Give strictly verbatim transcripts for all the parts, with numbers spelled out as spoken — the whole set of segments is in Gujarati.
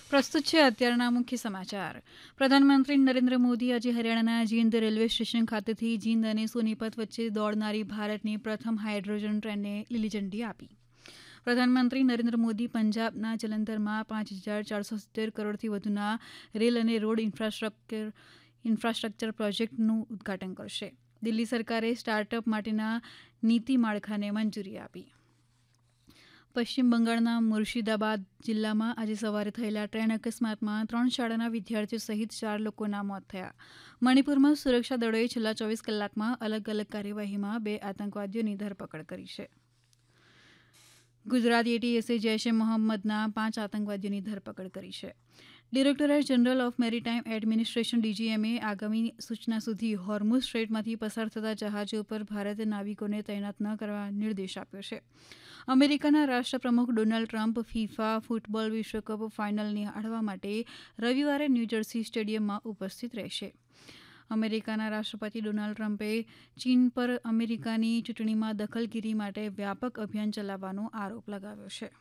પ્રસ્તુત છે અત્યારના મુખ્ય સમાચાર. પ્રધાનમંત્રી નરેન્દ્ર મોદી આજે હરિયાણાના જીંદ રેલવે સ્ટેશન ખાતેથી જીંદ અને સોનીપત વચ્ચે દોડનારી ભારતની પ્રથમ હાઇડ્રોજન ટ્રેનને લીલી ઝંડી આપી. પ્રધાનમંત્રી નરેન્દ્ર મોદી પંજાબના જલંધરમાં પાંચ હજાર ચારસો સિત્તેર કરોડથી વધુના રેલ અને રોડ ઇન્ફ્રાસ્ટ્રક્ચર ઇન્ફ્રાસ્ટ્રક્ચર પ્રોજેક્ટનું ઉદઘાટન કરશે. દિલ્હી સરકારે સ્ટાર્ટઅપ માટેના નીતિ માળખાને મંજૂરી આપી. પશ્ચિમ બંગાળના મુર્શિદાબાદ જિલ્લામાં આજે સવારે થયેલા ટ્રેન અકસ્માતમાં ત્રણ શાળાના વિદ્યાર્થીઓ સહિત ચાર લોકોના મોત થયા. મણિપુરમાં સુરક્ષા દળોએ છેલ્લા ચોવીસ કલાકમાં અલગ અલગ કાર્યવાહીમાં બે આતંકવાદીઓની ધરપકડ કરી છે. ગુજરાત એટીએસે જૈશ એ મોહમ્મદના પાંચ આતંકવાદીઓની ધરપકડ કરી છે. Directorate general of maritime administration ડીજીએમએ આગામી સૂચના સુધી હોર્મુઝ સ્ટ્રેટમાંથી પસાર થતા જહાજો પર ભારતીય નાવિકોને તૈનાત ન કરવા નિર્દેશ આપ્યો છે. અમેરિકાના રાષ્ટ્રપ્રમુખ ડોનાલ્ડ ટ્રમ્પ ફિફા ફૂટબોલ વિશ્વકપ ફાઇનલ નિહાળવા માટે રવિવારે ન્યૂજર્સી સ્ટેડિયમમાં ઉપસ્થિત રહેશે. અમેરિકાના રાષ્ટ્રપતિ ડોનાલ્ડ ટ્રમ્પે ચીન પર અમેરિકાની ચૂંટણીમાં દખલગીરી માટે વ્યાપક અભિયાન ચલાવવાનો આરોપ લગાવ્યો છે.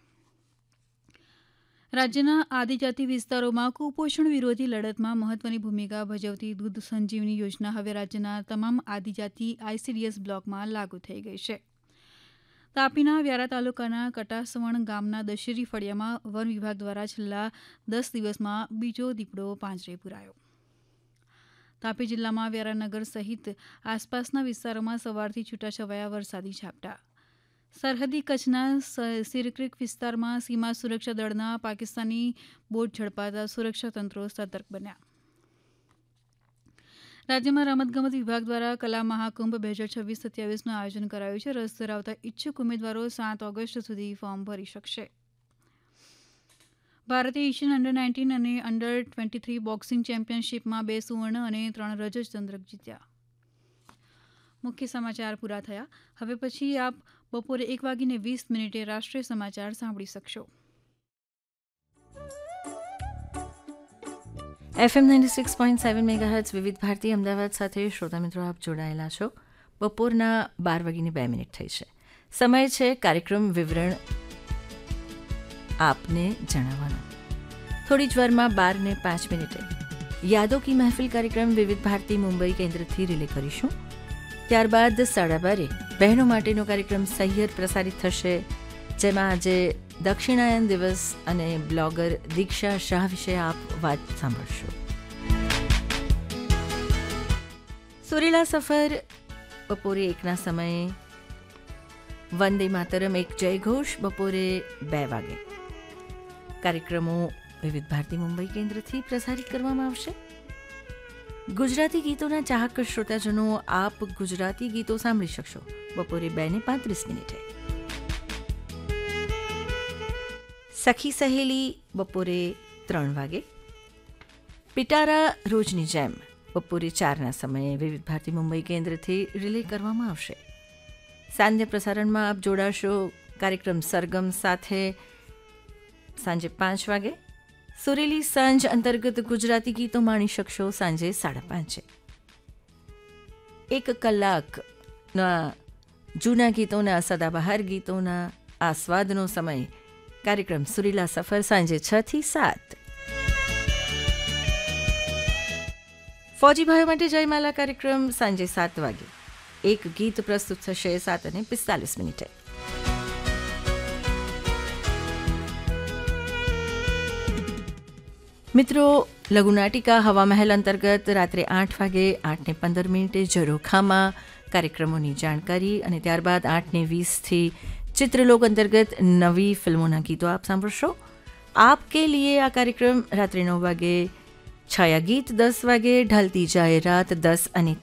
રાજ્યના આદિજાતિ વિસ્તારોમાં કુપોષણ વિરોધી લડતમાં મહત્વની ભૂમિકા ભજવતી દૂધ સંજીવની યોજના હવે રાજ્યના તમામ આદિજાતિ આઈસીડીએસ બ્લોકમાં લાગુ થઈ ગઈ છે. તાપીના વ્યારા તાલુકાના કટાસવણ ગામના દશેરી ફળિયામાં વન વિભાગ દ્વારા છેલ્લા દસ દિવસમાં બીજો દીપડો પાંજરે પુરાયો. તાપી જિલ્લામાં વ્યારાનગર સહિત આસપાસના વિસ્તારોમાં સવારથી છૂટાછવાયા વરસાદી ઝાપટા. સરહદી કચ્છના સિરક્રીક વિસ્તારમાં સીમા સુરક્ષા દળના પાકિસ્તાની બોટ ઝડપાતા સુરક્ષા તંત્રો સતર્ક બન્યા. રાજ્યમાં રમતગમત વિભાગ દ્વારા કલા મહાકુંભ બે હજાર છવ્વીસ સત્યાવીસનું આયોજન કરાયું છે. રસ ધરાવતા ઇચ્છુક ઉમેદવારો સાત ઓગસ્ટ સુધી ફોર્મ ભરી શકશે. ભારતે એશિયન અંડર નાઇન્ટીન અને અંડર ટ્વેન્ટી થ્રી બોક્સિંગ ચેમ્પિયનશિપમાં બે સુવર્ણ અને ત્રણ રજત ચંદ્રક જીત્યા. મુખ્ય સમાચાર પૂરા થયા. હવે પછી આપ બપોરે એક વાગીને વીસ મિનિટે રાષ્ટ્રીય સમાચાર સાંભળી શકશો. FM ninety six point seven megahertz વિવિધ ભારતી અમદાવાદ સાથે શ્રોતા મિત્રો આપ જોડાયેલા છો. બપોરના બાર વાગીને બે મિનિટ થઈ છે. સમય છે કાર્યક્રમ વિવરણ આપને જણાવવાનો. થોડી જ વારમાં બાર ને પાંચ મિનિટે યાદો કી મહેફિલ કાર્યક્રમ વિવિધ ભારતી મુંબઈ કેન્દ્રથી રિલે કરીશું. ત્યારબાદ સાડા બારે બહેનો માટેનો કાર્યક્રમ સહિયર પ્રસારિત થશે, જેમાં આજે દક્ષિણાયન દિવસ અને બ્લોગર દીક્ષા શાહ વિશે આપ વાત સાંભળશો. સુરીલા સફર બપોરે એકના સમયે, વંદે માતરમ એક જયઘોષ બપોરે બે વાગે કાર્યક્રમો વિવિધ ભારતી મુંબઈ કેન્દ્રથી પ્રસારિત કરવામાં આવશે. ગુજરાતી ગીતોના ચાહક શ્રોતાજનો આપ ગુજરાતી ગીતો સાંભળી શકશો બપોરે બે ને પાંત્રીસ મિનિટે. સખી સહેલી બપોરે ત્રણ વાગે. પિટારા રોજની જેમ બપોરે ચારના સમયે વિવિધ ભારતી મુંબઈ કેન્દ્રથી રિલે કરવામાં આવશે. સાંજે પ્રસારણમાં આપ જોડાશો કાર્યક્રમ સરગમ સાથે સાંજે પાંચ વાગે. સુરેલી સાંજ અંતર્ગત ગુજરાતી ગીતો માણી શકશો સાંજે સાડા પાંચે. એક કલાકના જૂના ગીતોના સદાબહાર ગીતોના આસ્વાદનો સમય કાર્યક્રમ સુરીલા સફર સાંજે છ થી સાત. ફૌજી ભાઈઓ માટે જયમાલા કાર્યક્રમ સાંજે સાત વાગે. એક ગીત પ્રસ્તુત થશે સાત અને પિસ્તાલીસ મિનિટે. મિત્રો, લઘુનાટિકા હવા મહેલ અંતર્ગત રાત્રે આઠ વાગે આઠને પંદર મિનિટે ઝરોખામાં કાર્યક્રમોની જાણકારી અને ત્યારબાદ આઠને વીસથી ચિત્રલોક અંતર્ગત નવી ફિલ્મોના ગીતો આપ સાંભળશો. આપ કે લીએ આ કાર્યક્રમ રાત્રે નવ વાગે, છાયા ગીત દસ વાગે, ઢલતી જાય રાત દસ અને